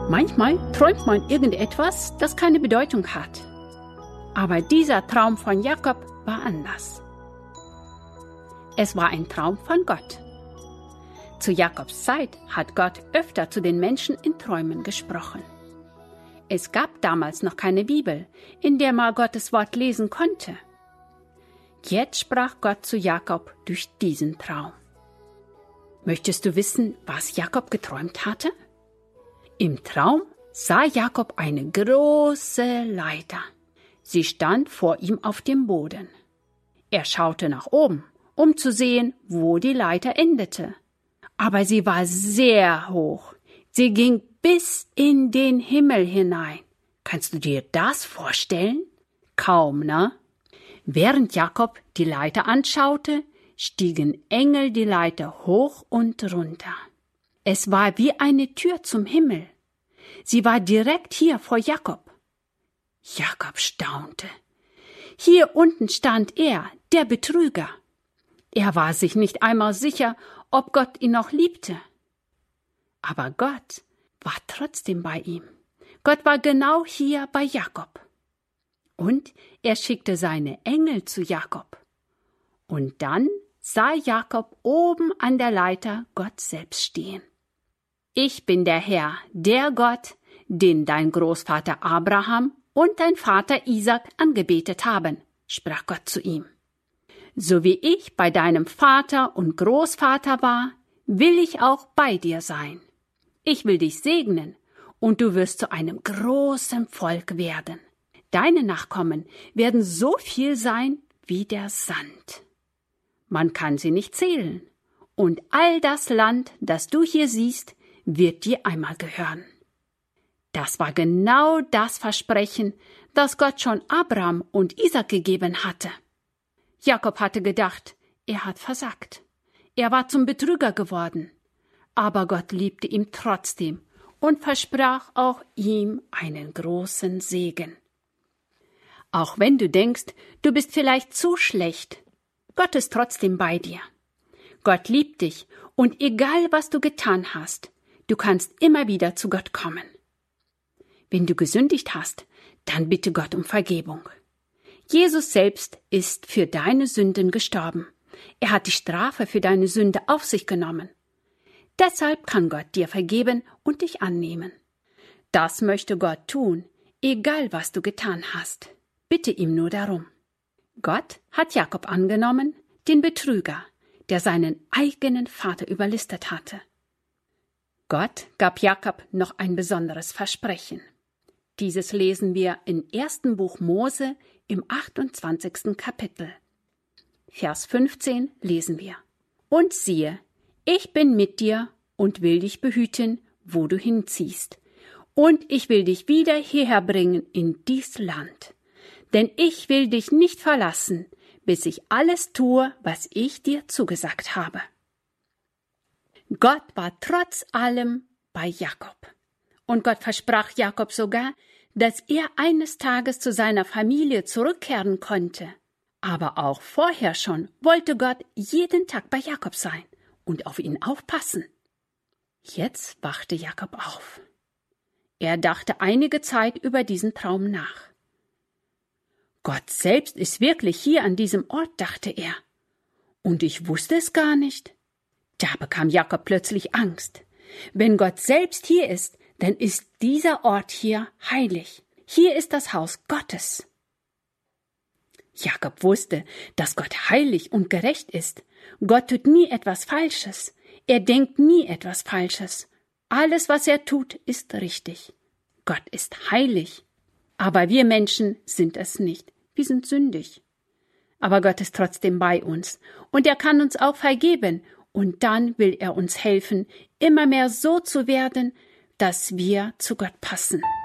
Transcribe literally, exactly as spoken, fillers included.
Manchmal träumt man irgendetwas, das keine Bedeutung hat. Aber dieser Traum von Jakob war anders. Es war ein Traum von Gott. Zu Jakobs Zeit hat Gott öfter zu den Menschen in Träumen gesprochen. Es gab damals noch keine Bibel, in der man Gottes Wort lesen konnte. Jetzt sprach Gott zu Jakob durch diesen Traum. Möchtest du wissen, was Jakob geträumt hatte? Im Traum sah Jakob eine große Leiter. Sie stand vor ihm auf dem Boden. Er schaute nach oben, um zu sehen, wo die Leiter endete. Aber sie war sehr hoch. Sie ging bis in den Himmel hinein. Kannst du dir das vorstellen? Kaum, ne? Während Jakob die Leiter anschaute, stiegen Engel die Leiter hoch und runter. Es war wie eine Tür zum Himmel. Sie war direkt hier vor Jakob. Jakob staunte. Hier unten stand er, der Betrüger. Er war sich nicht einmal sicher, ob Gott ihn noch liebte. Aber Gott war trotzdem bei ihm. Gott war genau hier bei Jakob. Und er schickte seine Engel zu Jakob. Und dann sah Jakob oben an der Leiter Gott selbst stehen. Ich bin der Herr, der Gott, den dein Großvater Abraham und dein Vater Isaak angebetet haben, sprach Gott zu ihm. So wie ich bei deinem Vater und Großvater war, will ich auch bei dir sein. Ich will dich segnen, und du wirst zu einem großen Volk werden. Deine Nachkommen werden so viel sein wie der Sand. Man kann sie nicht zählen, und all das Land, das du hier siehst, wird dir einmal gehören. Das war genau das Versprechen, das Gott schon Abraham und Isaak gegeben hatte. Jakob hatte gedacht, er hat versagt. Er war zum Betrüger geworden. Aber Gott liebte ihn trotzdem und versprach auch ihm einen großen Segen. Auch wenn du denkst, du bist vielleicht zu schlecht, Gott ist trotzdem bei dir. Gott liebt dich, und egal was du getan hast, du kannst immer wieder zu Gott kommen. Wenn du gesündigt hast, dann bitte Gott um Vergebung. Jesus selbst ist für deine Sünden gestorben. Er hat die Strafe für deine Sünde auf sich genommen. Deshalb kann Gott dir vergeben und dich annehmen. Das möchte Gott tun, egal was du getan hast. Bitte ihm nur darum. Gott hat Jakob angenommen, den Betrüger, der seinen eigenen Vater überlistet hatte. Gott gab Jakob noch ein besonderes Versprechen. Dieses lesen wir im ersten Buch Mose im achtundzwanzigsten Kapitel. Vers fünfzehn lesen wir. Und siehe, ich bin mit dir und will dich behüten, wo du hinziehst. Und ich will dich wieder hierher bringen in dies Land. Denn ich will dich nicht verlassen, bis ich alles tue, was ich dir zugesagt habe. Gott war trotz allem bei Jakob. Und Gott versprach Jakob sogar, dass er eines Tages zu seiner Familie zurückkehren konnte. Aber auch vorher schon wollte Gott jeden Tag bei Jakob sein und auf ihn aufpassen. Jetzt wachte Jakob auf. Er dachte einige Zeit über diesen Traum nach. Gott selbst ist wirklich hier an diesem Ort, dachte er. Und ich wusste es gar nicht. Da bekam Jakob plötzlich Angst. Wenn Gott selbst hier ist, dann ist dieser Ort hier heilig. Hier ist das Haus Gottes. Jakob wusste, dass Gott heilig und gerecht ist. Gott tut nie etwas Falsches. Er denkt nie etwas Falsches. Alles, was er tut, ist richtig. Gott ist heilig. Aber wir Menschen sind es nicht. Wir sind sündig. Aber Gott ist trotzdem bei uns. Und er kann uns auch vergeben. Und dann will er uns helfen, immer mehr so zu werden, dass wir zu Gott passen.